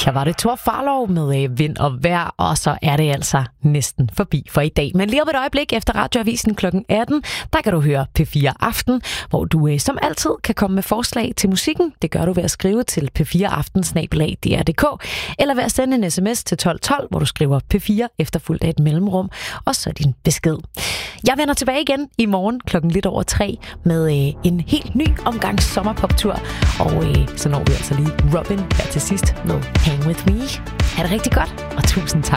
Her var det Thor Farlov med Vind og Vejr, og så er det altså næsten forbi for i dag. Men lige om et øjeblik efter Radioavisen kl. 18, der kan du høre P4 Aften, hvor du som altid kan komme med forslag til musikken. Det gør du ved at skrive til p4aften@dr.dk, eller ved at sende en sms til 1212, hvor du skriver P4 efterfulgt af et mellemrum, og så din besked. Jeg vender tilbage igen i morgen klokken lidt over 3 med en helt ny omgang sommerpoptur, og så når vi altså lige Robin her til sidst med Hang With Me. Ha' det rigtig godt, og tusind tak.